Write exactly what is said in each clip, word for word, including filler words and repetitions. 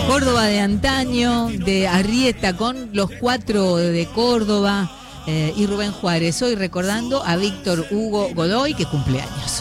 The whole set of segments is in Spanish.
Córdoba de antaño, de Arrieta con los cuatro de Córdoba eh, y Rubén Juárez. Hoy recordando a Víctor Hugo Godoy, que cumple años.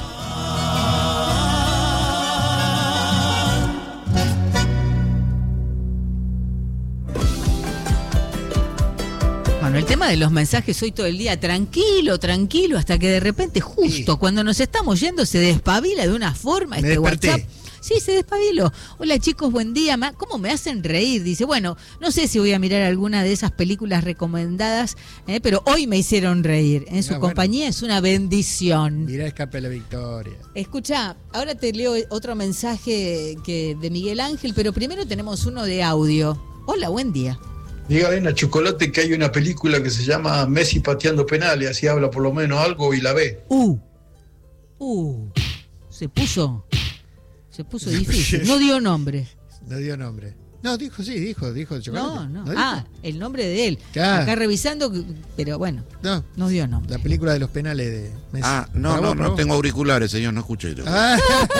Bueno, el tema de los mensajes hoy todo el día, tranquilo, tranquilo, hasta que de repente, justo sí. cuando nos estamos yendo, se despabila de una forma Me este desperté. WhatsApp. Sí, se despabiló. Hola chicos, buen día. ¿Cómo me hacen reír? Dice, bueno, no sé si voy a mirar alguna de esas películas recomendadas, eh, pero hoy me hicieron reír. En su ah, compañía bueno. Es una bendición. Mirá Escape a la Victoria. Escucha, ahora te leo otro mensaje que de Miguel Ángel, pero primero tenemos uno de audio. Hola, buen día. Dígale a Chocolate que hay una película que se llama Messi pateando penales, así habla por lo menos algo y la ve. Uh, uh, se puso, se puso difícil, no dio nombre. No dio nombre. No, dijo, sí, dijo, dijo Chocolate. No, no, ¿No ah, el nombre de él. Claro. Acá revisando, pero bueno, no, no dio nombre. La película de los penales de Messi. Ah, no, no, no tengo auriculares, señor, no escucho. Ah.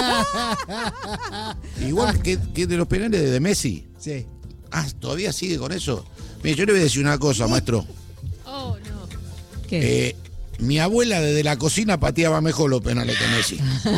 Igual que, que de los penales de Messi. Sí. Ah, ¿todavía sigue con eso? Mire, yo le voy a decir una cosa, maestro. Oh, no. ¿Qué? Eh, mi abuela desde la cocina pateaba mejor los penales que Messi.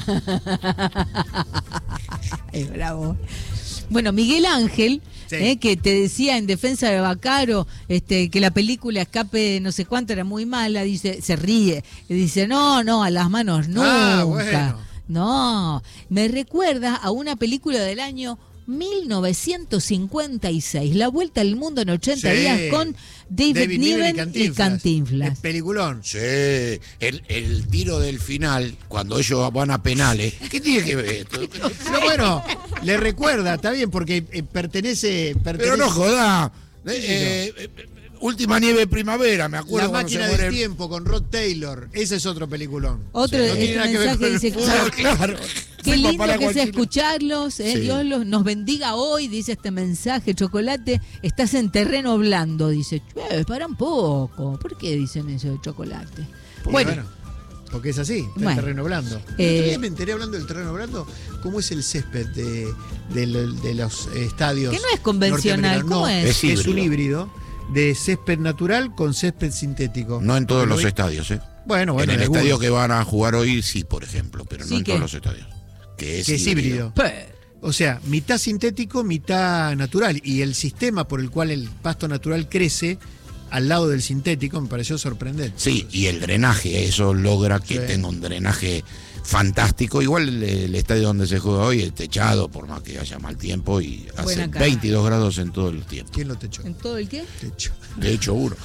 Es bravo. Bueno, Miguel Ángel, sí. eh, que te decía en defensa de Bacaro, este, que la película Escape no sé cuánto era muy mala, dice, se ríe, y dice, no, no, a las manos nunca. Ah, bueno. No, me recuerda a una película del año mil novecientos cincuenta y seis, La Vuelta al Mundo en ochenta sí. días con David, David Niven y Cantinflas. Y Cantinflas. El peliculón. Sí, el, el tiro del final, cuando ellos van a penales. ¿Qué tiene que ver esto? Pero bueno, le recuerda, está bien, porque eh, pertenece, pertenece... Pero no joda. Eh, eh, Última nieve de primavera, me acuerdo. La máquina del tiempo con Rod Taylor. Ese es otro peliculón. Otro sí, no este mensaje dice que claro, claro. Qué lindo que es escucharlos, eh, sí. Dios los, nos bendiga hoy, dice este mensaje. Chocolate, estás en terreno blando, dice. Para un poco. ¿Por qué dicen eso de Chocolate? Porque, bueno, bueno, porque es así, está bueno, en terreno blando. Eh, Yo me enteré hablando del terreno blando, cómo es el césped de, de, de, de los estadios. Que no es convencional, ¿cómo no, es? Es, es un híbrido de césped natural con césped sintético. No en todos los hoy... estadios, ¿eh? Bueno, bueno. En el algunos. estadio que van a jugar hoy, sí, por ejemplo, pero sí, no en que... todos los estadios. Que es, que es híbrido. híbrido. O sea, mitad sintético, mitad natural. Y el sistema por el cual el pasto natural crece al lado del sintético me pareció sorprendente. Sí, y el drenaje, eso logra que sí. tenga un drenaje fantástico. Igual el, el estadio donde se juega hoy es techado, por más que haya mal tiempo, y hace veintidós grados en todo el tiempo. ¿Quién lo techó? ¿En todo el qué? Techo. Techo uno.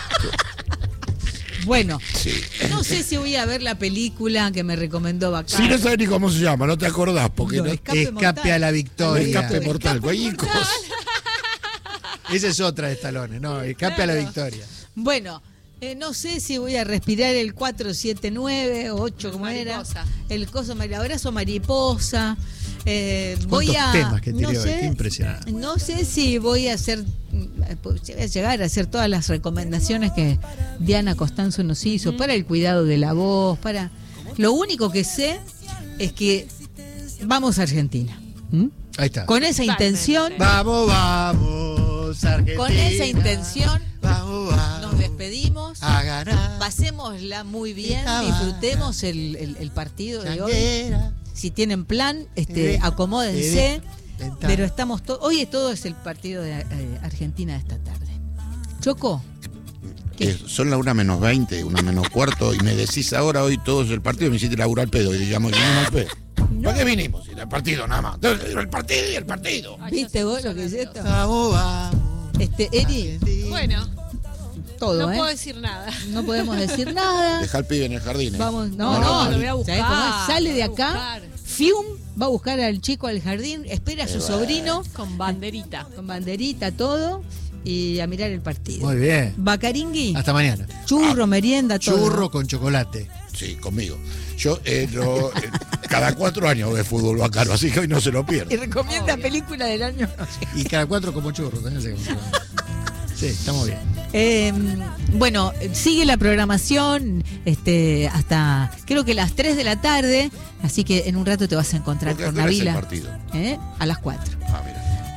Bueno, sí. No sé si voy a ver la película que me recomendó Bacaro. Sí, no sabes ni cómo se llama, no te acordás. Porque no, no... Escape, escape a la Victoria. Escape mortal. Escape mortal. Esa es otra de Stallone, no, Escape claro. a la Victoria. Bueno, eh, no sé si voy a respirar el cuatro siete nueve o ocho, como mariposa. Era. El coso, el abrazo mariposa. Eh, voy a temas que no sé, sé, impresionante. No sé si voy a hacer voy a llegar a hacer todas las recomendaciones que Diana Costanzo nos hizo mm. para el cuidado de la voz, para lo único que sé es que vamos a Argentina. ¿Mm? Ahí está. Con esa intención. Vamos, vamos, Argentina. Con esa intención vamos, vamos, nos despedimos. A ganar. Pasémosla muy bien, disfrutemos el, el, el partido de hoy. Si tienen plan, este, acomódense. Pero estamos to- hoy es todo es el partido de eh, Argentina de esta tarde. Choco. Eh, son las una menos veinte, una menos cuarto, y me decís ahora hoy todo es el partido, me hiciste laburar el pedo, y digamos, vinimos al pedo. No. ¿Para qué vinimos? El partido nada más. El partido y el partido. ¿Viste vos lo que es esto? Vamos, vamos. Este, Eri. Bueno. Todo, no ¿eh? puedo decir nada. No podemos decir nada. Deja al pibe en el jardín. ¿eh? Vamos, no, no, no, no lo voy a buscar. Sale de acá, fium, va a buscar al chico al jardín, espera a su sobrino. Con banderita. Con banderita, todo. Y a mirar el partido. Muy bien. Bacaringui. Hasta mañana. Churro, ah, merienda, todo. Churro con chocolate. Sí, conmigo. Yo eh, lo, eh, cada cuatro años ve fútbol Bacaro, así que hoy no se lo pierda. Y recomienda oh, película del año. Y cada cuatro como churro. También se sí, estamos bien. Eh, bueno, sigue la programación este, hasta creo que las tres de la tarde, así que en un rato te vas a encontrar con Nabila. Es el partido? ¿Eh? A las cuatro. Ah, mira.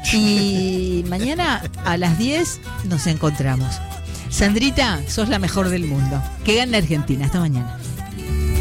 Y mañana a las diez nos encontramos. Sandrita, sos la mejor del mundo. Que gane Argentina. Hasta mañana.